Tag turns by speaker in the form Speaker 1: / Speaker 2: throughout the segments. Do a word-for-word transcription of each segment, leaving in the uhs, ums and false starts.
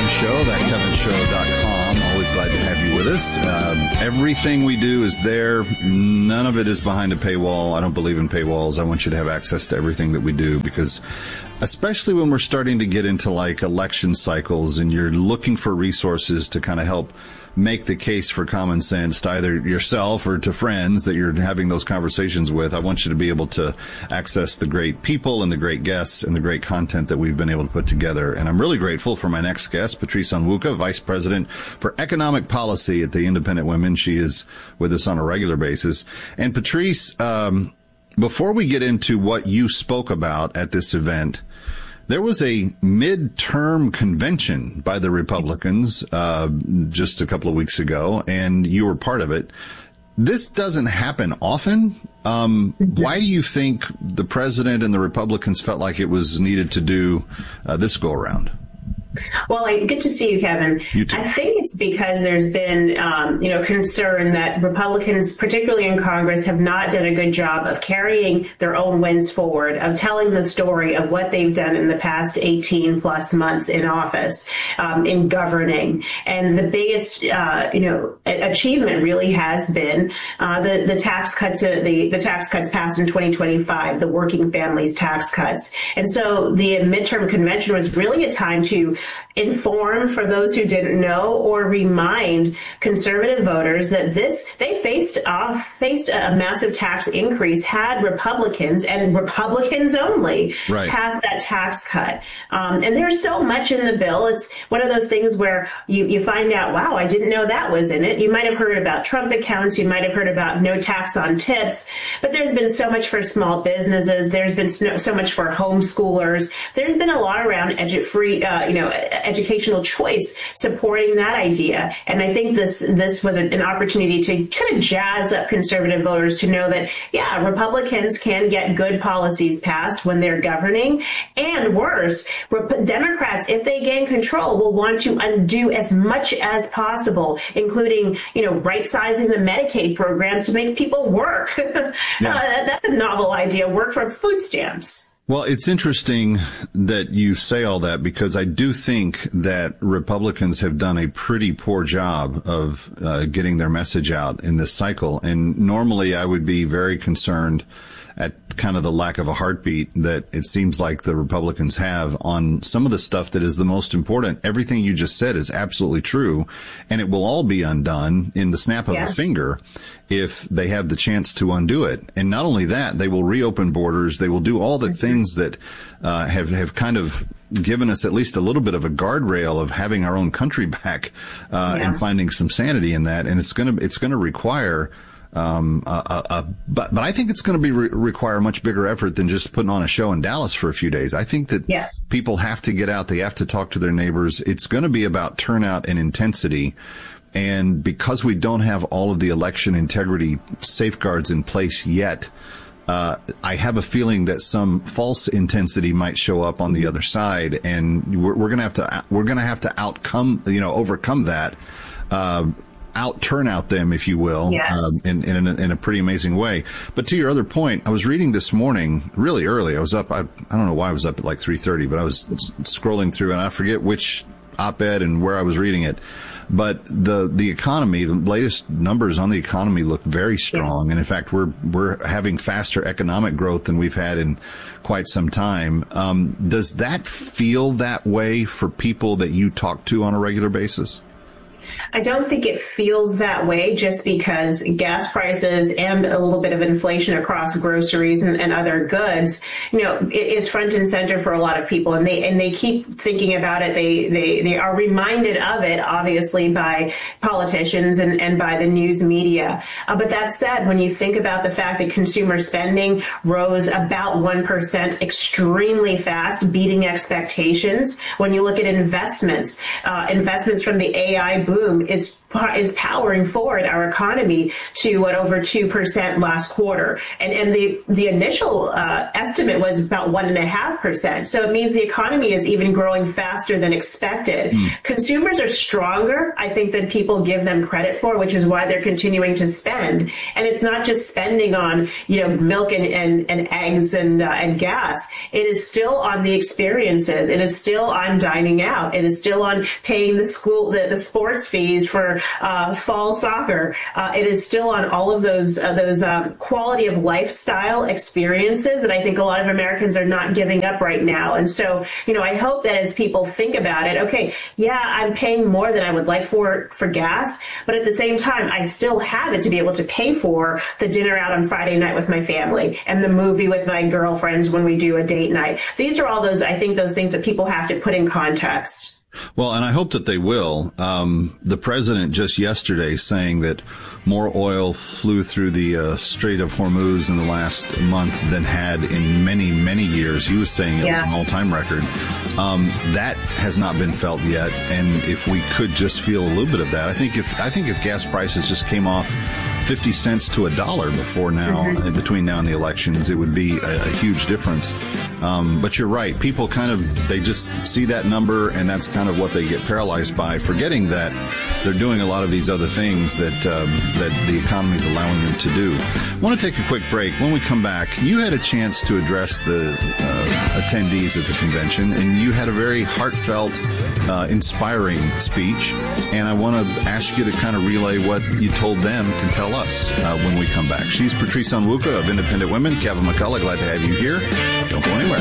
Speaker 1: Kevin Show, that kevin show dot com. Always glad to have you with us. Uh, everything we do is there. None of it is behind a paywall. I don't believe in paywalls. I want you to have access to everything that we do because especially when we're starting to get into like election cycles and you're looking for resources to kind of help make the case for common sense to either yourself or to friends that you're having those conversations with. I want you to be able to access the great people and the great guests and the great content that we've been able to put together. And I'm really grateful for my next guest, Patrice Onwuka, Vice President for Economic Policy at the Independent Women. She is with us on a regular basis. And Patrice, um, before we get into what you spoke about at this event, there was a midterm convention by the Republicans uh, just a couple of weeks ago, and you were part of it. This doesn't happen often. Um, why do you think the president and the Republicans felt like it was needed to do uh, this go-around?
Speaker 2: Well, I, good to see you, Kevin.
Speaker 1: You too.
Speaker 2: I think it's because there's been, um, you know, concern that Republicans, particularly in Congress, have not done a good job of carrying their own wins forward, of telling the story of what they've done in the past eighteen plus months in office, um, in governing. And the biggest, uh, you know, achievement really has been uh, the the tax cuts, uh, the the tax cuts passed in twenty twenty-five, the working families tax cuts. And so the midterm convention was really a time to inform for those who didn't know or remind conservative voters that this they faced off faced a massive tax increase had Republicans and Republicans only
Speaker 1: right.
Speaker 2: pass that tax cut. Um, and there's so much in the bill. It's one of those things where you, you find out, wow, I didn't know that was in it. You might have heard about Trump accounts. You might have heard about no tax on tips. But there's been so much for small businesses. There's been so, so much for homeschoolers. There's been a lot around edu- free, uh, you know, educational choice supporting that idea. And I think this this was an opportunity to kind of jazz up conservative voters to know that, yeah, Republicans can get good policies passed when they're governing. And worse, Rep- Democrats, if they gain control, will want to undo as much as possible, including, you know, right-sizing the Medicaid program to make people work. Yeah. uh, that's a novel idea, work for food stamps.
Speaker 1: Well, it's interesting that you say all that because I do think that Republicans have done a pretty poor job of uh, getting their message out in this cycle. And normally I would be very concerned at kind of the lack of a heartbeat that it seems like the Republicans have on some of the stuff that is the most important. Everything you just said is absolutely true, and it will all be undone in the snap of yeah. a finger if they have the chance to undo it. And not only that, they will reopen borders. They will do all the things that uh, have, have kind of given us at least a little bit of a guardrail of having our own country back uh, yeah. and finding some sanity in that. And it's going to, it's going to require Um, uh, uh, uh, but, but I think it's going to be re- require a much bigger effort than just putting on a show in Dallas for a few days. I think that
Speaker 2: yes.
Speaker 1: people have to get out. They have to talk to their neighbors. It's going to be about turnout and intensity. And because we don't have all of the election integrity safeguards in place yet, uh, I have a feeling that some false intensity might show up on the other side. And we're, we're going to have to, we're going to have to outcome, you know, overcome that, uh, out turnout them, if you will,
Speaker 2: yes.
Speaker 1: um, in, in, a, in a pretty amazing way. But to your other point, I was reading this morning really early. I was up, I, I don't know why I was up at like three thirty, but I was scrolling through and I forget which op-ed and where I was reading it. But the, the economy, the latest numbers on the economy look very strong. Yeah. And in fact, we're, we're having faster economic growth than we've had in quite some time. Um, does that feel that way for people that you talk to on a regular basis?
Speaker 2: I don't think it feels that way just because gas prices and a little bit of inflation across groceries and, and other goods, you know, it is front and center for a lot of people. And they and they keep thinking about it. They they, they are reminded of it, obviously, by politicians and, and by the news media. Uh, but that said, when you think about the fact that consumer spending rose about one percent extremely fast, beating expectations, when you look at investments, uh, investments from the A I boom, it's is powering forward our economy to what over two percent last quarter. And, and the, the initial uh, estimate was about one and a half percent. So it means the economy is even growing faster than expected. Mm. Consumers are stronger, I think, than people give them credit for, which is why they're continuing to spend. And it's not just spending on, you know, milk and, and, and eggs and, uh, and gas. It is still on the experiences. It is still on dining out. It is still on paying the school, the, the sports fees for Uh, fall soccer. Uh, it is still on all of those uh, those um, quality of lifestyle experiences that I think a lot of Americans are not giving up right now. And so, you know, I hope that as people think about it, okay, yeah, I'm paying more than I would like for for gas, but at the same time, I still have it to be able to pay for the dinner out on Friday night with my family and the movie with my girlfriends when we do a date night. These are all those, I think, those things that people have to put in context.
Speaker 1: Well, and I hope that they will. Um, the president just yesterday saying that more oil flew through the uh, Strait of Hormuz in the last month than had in many, many years. He was saying it yeah. was an all-time record. Um, that has not been felt yet. And if we could just feel a little bit of that, I think if I think if gas prices just came off fifty cents to a dollar before now, mm-hmm. between now and the elections, it would be a, a huge difference. Um, but you're right. People kind of, they just see that number, and that's kind of what they get paralyzed by, forgetting that they're doing a lot of these other things that um, that the economy is allowing them to do. I want to take a quick break. When we come back, you had a chance to address the uh, attendees at the convention, and you had a very heartfelt, uh, inspiring speech. And I want to ask you to kind of relay what you told them to tell us uh, when we come back. She's Patrice Onwuka of Independent Women. Kevin McCullough, glad to have you here. Don't go anywhere.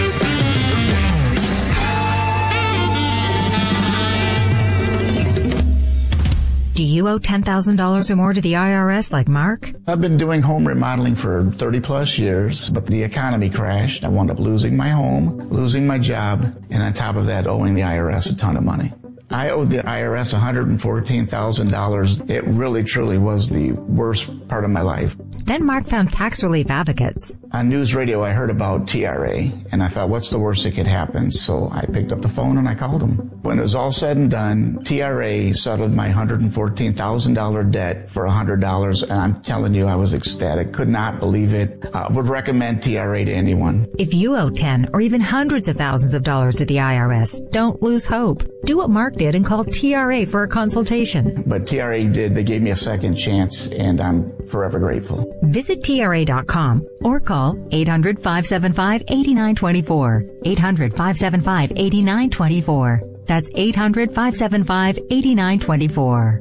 Speaker 3: Do you owe ten thousand dollars or more to the I R S like Mark?
Speaker 4: I've been doing home remodeling for thirty plus years, but the economy crashed. I wound up losing my home, losing my job, and on top of that, owing the I R S a ton of money. I owed the I R S one hundred fourteen thousand dollars. It really, truly was the worst part of my life.
Speaker 3: Then Mark found tax relief advocates.
Speaker 4: On news radio, I heard about T R A, and I thought, what's the worst that could happen? So I picked up the phone and I called them. When it was all said and done, T R A settled my one hundred fourteen thousand dollars debt for one hundred dollars, and I'm telling you, I was ecstatic. Could not believe it. I would recommend T R A to anyone.
Speaker 3: If you owe ten or even hundreds of thousands of dollars to the I R S, don't lose hope. Do what Mark did and call T R A for a consultation.
Speaker 4: But T R A did. They gave me a second chance, and I'm forever grateful.
Speaker 3: Visit T R A dot com or call eight hundred, five seven five, eight nine two four. eight hundred, five seven five, eight nine two four. That's eight hundred, five seven five, eight nine two four.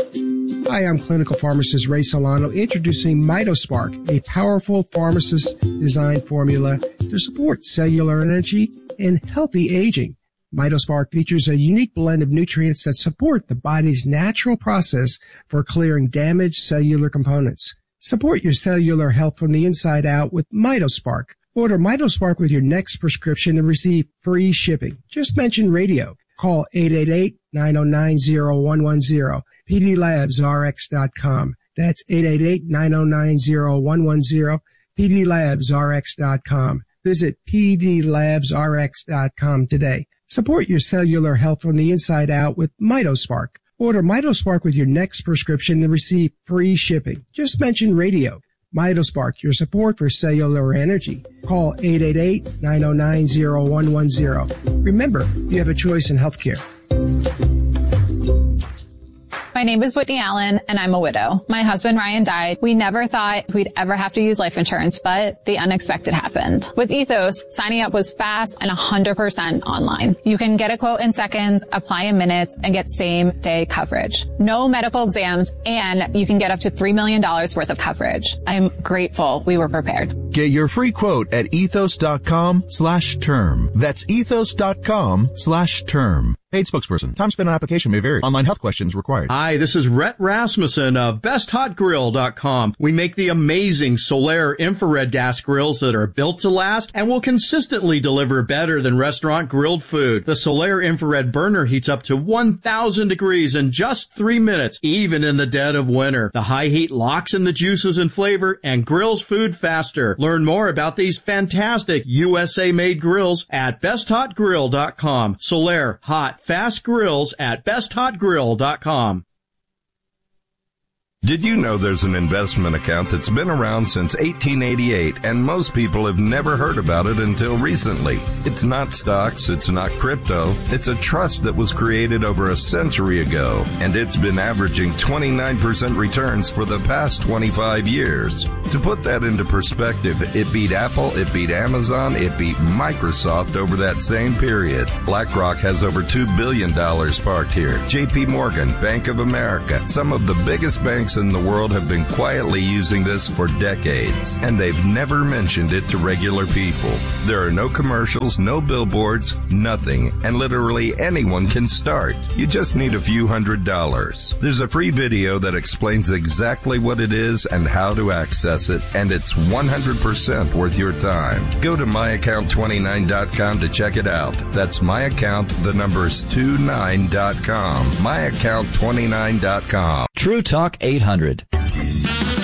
Speaker 5: Hi, I'm clinical pharmacist Ray Solano, introducing MitoSpark, a powerful pharmacist-designed formula to support cellular energy and healthy aging. MitoSpark features a unique blend of nutrients that support the body's natural process for clearing damaged cellular components. Support your cellular health from the inside out with MitoSpark. Order MitoSpark with your next prescription and receive free shipping. Just mention radio. Call eight eight eight, nine oh nine, oh one one oh, P D labs R X dot com. That's eight eight eight, nine oh nine, oh one one oh, P D labs R X dot com. Visit P D labs R X dot com today. Support your cellular health from the inside out with MitoSpark. Order MitoSpark with your next prescription and receive free shipping. Just mention radio. MitoSpark, your support for cellular energy. Call eight eight eight, nine oh nine, oh one one oh. Remember, you have a choice in healthcare.
Speaker 6: My name is Whitney Allen, and I'm a widow. My husband, Ryan, died. We never thought we'd ever have to use life insurance, but the unexpected happened. With Ethos, signing up was fast and one hundred percent online. You can get a quote in seconds, apply in minutes, and get same-day coverage. No medical exams, and you can get up to three million dollars worth of coverage. I'm grateful we were prepared.
Speaker 7: Get your free quote at ethos.com slash term. That's ethos.com slash term. Paid spokesperson. Time spent on application may vary. Online health questions required.
Speaker 8: Hi, this is Rhett Rasmussen of best hot grill dot com. We make the amazing Solaire infrared gas grills that are built to last and will consistently deliver better than restaurant grilled food. The Solaire infrared burner heats up to one thousand degrees in just three minutes, even in the dead of winter. The high heat locks in the juices and flavor and grills food faster. Learn more about these fantastic U S A-made grills at best hot grill dot com. Solaire, hot, fast grills at best hot grill dot com.
Speaker 9: Did you know there's an investment account that's been around since eighteen eighty-eight and most people have never heard about it until recently? It's not stocks, it's not crypto, it's a trust that was created over a century ago, and it's been averaging twenty-nine percent returns for the past twenty-five years. To put that into perspective, it beat Apple, it beat Amazon, it beat Microsoft over that same period. BlackRock has over two billion dollars parked here. J P Morgan, Bank of America, some of the biggest banks in the world have been quietly using this for decades, and they've never mentioned it to regular people. There are no commercials, no billboards, nothing, and literally anyone can start. You just need a few hundred dollars. There's a free video that explains exactly what it is and how to access it, and it's one hundred percent worth your time. Go to my account twenty-nine dot com to check it out. That's my account, the number's twenty-nine dot com. my account twenty-nine dot com.
Speaker 10: True Talk eight hundred.